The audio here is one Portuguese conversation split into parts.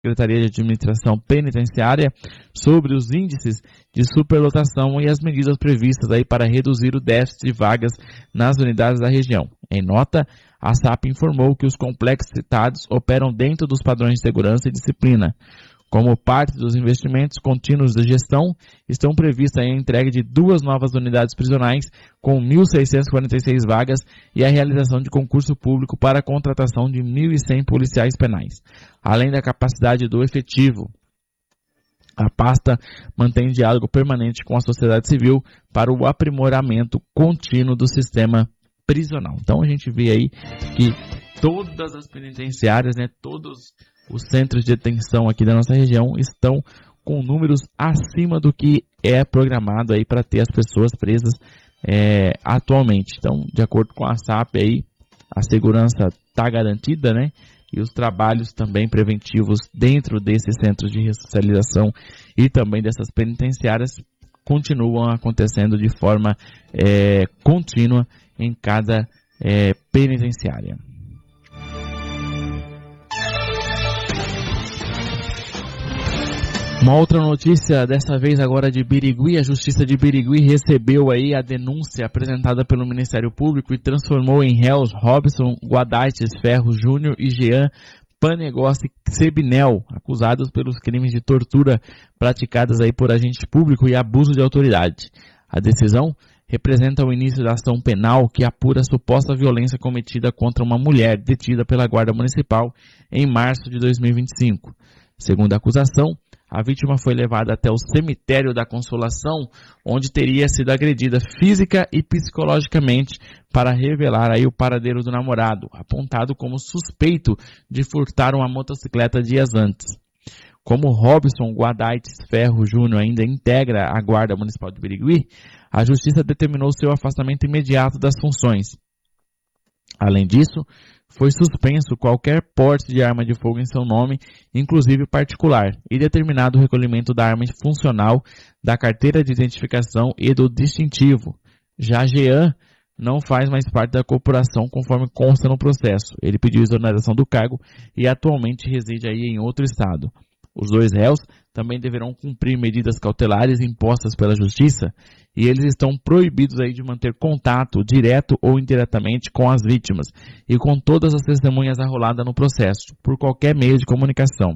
Secretaria de Administração Penitenciária sobre os índices de superlotação e as medidas previstas aí para reduzir o déficit de vagas nas unidades da região. Em nota, a SAP informou que os complexos citados operam dentro dos padrões de segurança e disciplina. Como parte dos investimentos contínuos de gestão, estão previstas a entrega de 2 novas unidades prisionais com 1.646 vagas e a realização de concurso público para a contratação de 1.100 policiais penais, além da capacidade do efetivo. A pasta mantém diálogo permanente com a sociedade civil para o aprimoramento contínuo do sistema prisional. Então a gente vê aí que todas as penitenciárias, todos os centros de detenção aqui da nossa região estão com números acima do que é programado aí para ter as pessoas presas atualmente. Então, de acordo com a SAP aí, a segurança está garantida, e os trabalhos também preventivos dentro desses centros de ressocialização e também dessas penitenciárias continuam acontecendo de forma contínua em cada penitenciária. Uma outra notícia, dessa vez agora de Birigui, a Justiça de Birigui recebeu aí a denúncia apresentada pelo Ministério Público e transformou em réus Robson Guadaites Ferro Júnior e Jean Panegossi Sebinel, acusados pelos crimes de tortura praticadas aí por agente público e abuso de autoridade. A decisão representa o início da ação penal que apura a suposta violência cometida contra uma mulher detida pela Guarda Municipal em março de 2025. Segundo a acusação, a vítima foi levada até o cemitério da Consolação, onde teria sido agredida física e psicologicamente para revelar aí o paradeiro do namorado, apontado como suspeito de furtar uma motocicleta dias antes. Como Robson Guadaites Ferro Júnior ainda integra a Guarda Municipal de Birigui, a Justiça determinou seu afastamento imediato das funções. Além disso, foi suspenso qualquer porte de arma de fogo em seu nome, inclusive particular, e determinado o recolhimento da arma funcional, da carteira de identificação e do distintivo. Já Jean não faz mais parte da corporação conforme consta no processo. Ele pediu exoneração do cargo e atualmente reside aí em outro estado. Os 2 réus também deverão cumprir medidas cautelares impostas pela Justiça e eles estão proibidos aí de manter contato direto ou indiretamente com as vítimas e com todas as testemunhas arroladas no processo, por qualquer meio de comunicação.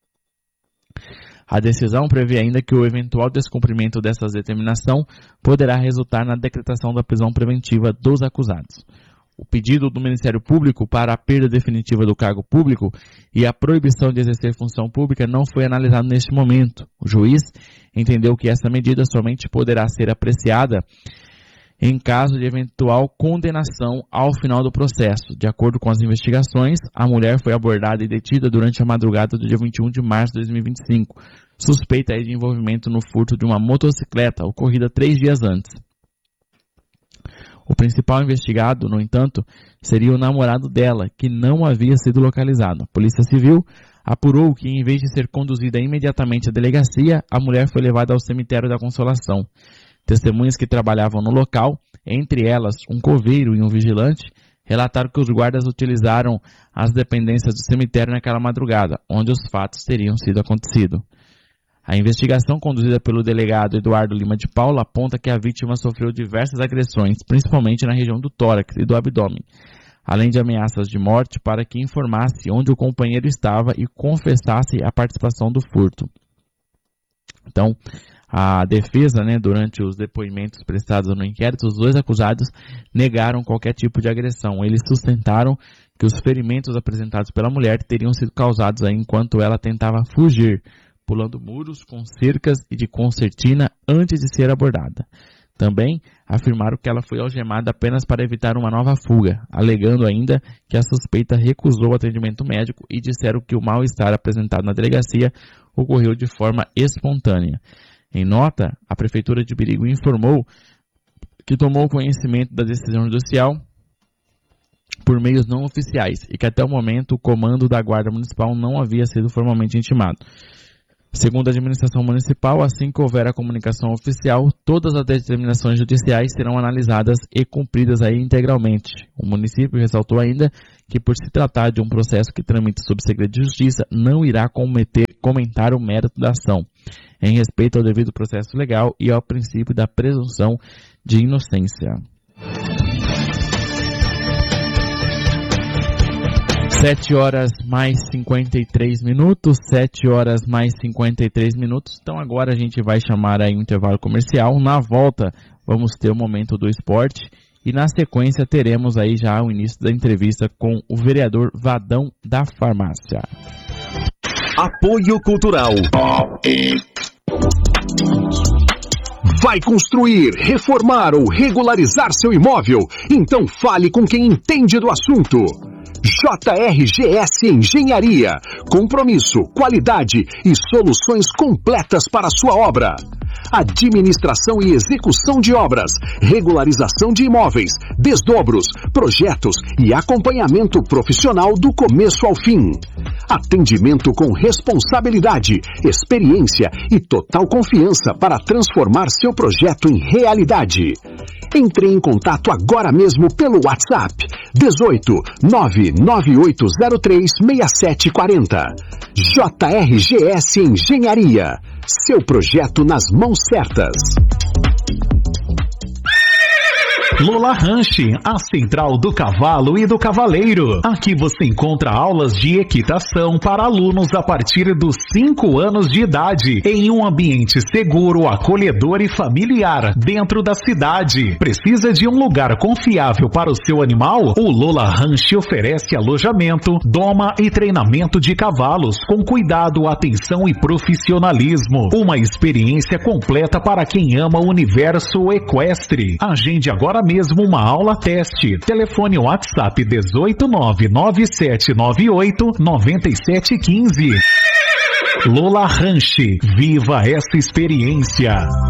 A decisão prevê ainda que o eventual descumprimento dessa determinação poderá resultar na decretação da prisão preventiva dos acusados. O pedido do Ministério Público para a perda definitiva do cargo público e a proibição de exercer função pública não foi analisado neste momento. O juiz entendeu que essa medida somente poderá ser apreciada em caso de eventual condenação ao final do processo. De acordo com as investigações, a mulher foi abordada e detida durante a madrugada do dia 21 de março de 2025, suspeita de envolvimento no furto de uma motocicleta ocorrida 3 dias antes. O principal investigado, no entanto, seria o namorado dela, que não havia sido localizado. A Polícia Civil apurou que, em vez de ser conduzida imediatamente à delegacia, a mulher foi levada ao cemitério da Consolação. Testemunhas que trabalhavam no local, entre elas um coveiro e um vigilante, relataram que os guardas utilizaram as dependências do cemitério naquela madrugada, onde os fatos teriam sido acontecido. A investigação conduzida pelo delegado Eduardo Lima de Paula aponta que a vítima sofreu diversas agressões, principalmente na região do tórax e do abdômen, além de ameaças de morte para que informasse onde o companheiro estava e confessasse a participação do furto. Então, a defesa, durante os depoimentos prestados no inquérito, os 2 acusados negaram qualquer tipo de agressão. Eles sustentaram que os ferimentos apresentados pela mulher teriam sido causados enquanto ela tentava fugir, pulando muros com cercas e de concertina antes de ser abordada. Também afirmaram que ela foi algemada apenas para evitar uma nova fuga, alegando ainda que a suspeita recusou o atendimento médico e disseram que o mal-estar apresentado na delegacia ocorreu de forma espontânea. Em nota, a Prefeitura de Birigui informou que tomou conhecimento da decisão judicial por meios não oficiais e que até o momento o comando da Guarda Municipal não havia sido formalmente intimado. Segundo a administração municipal, assim que houver a comunicação oficial, todas as determinações judiciais serão analisadas e cumpridas aí integralmente. O município ressaltou ainda que, por se tratar de um processo que tramita sob segredo de justiça, não irá comentar o mérito da ação, em respeito ao devido processo legal e ao princípio da presunção de inocência. 7 horas mais 53 minutos, 7 horas mais 53 minutos. Então agora a gente vai chamar aí um intervalo comercial. Na volta vamos ter o momento do esporte e na sequência teremos aí já o início da entrevista com o vereador Vadão da Farmácia. Apoio Cultural. Vai construir, reformar ou regularizar seu imóvel? Então fale com quem entende do assunto. JRGS Engenharia. Compromisso, qualidade e soluções completas para a sua obra. Administração e execução de obras, regularização de imóveis, desdobros, projetos e acompanhamento profissional do começo ao fim. Atendimento com responsabilidade, experiência e total confiança para transformar seu projeto em realidade. Entre em contato agora mesmo pelo WhatsApp 18 99803 6740. JRGS Engenharia. Seu projeto nas mãos certas. Lola Ranch, a central do cavalo e do cavaleiro. Aqui você encontra aulas de equitação para alunos a partir dos 5 anos de idade, em um ambiente seguro, acolhedor e familiar, dentro da cidade. Precisa de um lugar confiável para o seu animal? O Lola Ranch oferece alojamento, doma e treinamento de cavalos, com cuidado, atenção e profissionalismo. Uma experiência completa para quem ama o universo equestre. Agende agora mesmo uma aula teste. Telefone WhatsApp 18997989715. Lola Ranch. Viva essa experiência.